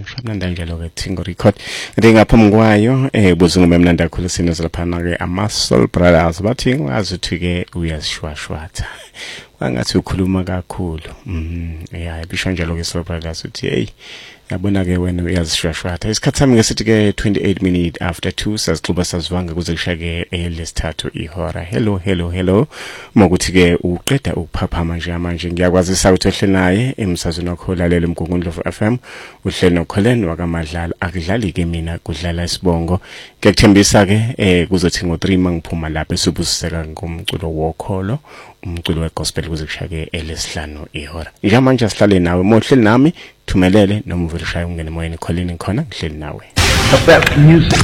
Shamnanda njalo ke Thingo Record. Ngaphambi kwayo buzungume mnandi kakhulu sinozela phana ke ama-Soul Brothers bathi ngazuthi ke uyazishwashwatha. Wangathi ukhuluma kakhulu. Bisho njalo ke Soul Brothers uthi hey yabona ke wena uyazishwashwatha. Isikhathi sami ngesithi ke 28 minutes after 2 sasixuba sazivanga kuze kushake lesithathu ihora. Hello. Mokuthi ke uqeda ukuphaphama nje manje ngiyakwazisa ukuthi ehle naye emsazweni wakho lalela eMgungundlovu FM uhlelo noKholen wakaMadlala akudlali ke mina kudlala isibongo. Ngiyakuthembisa ke kuzothi ngo3 mangiphuma lapha esubusiseka ngomculo wokholo umculo wegospel kuze kushake elesihlanu ihora. Njengamanje sihlale nawe mohleli nami thumelele noma uvulishaye ungene emoyeni Kholen khona ngihleli nawe. The best music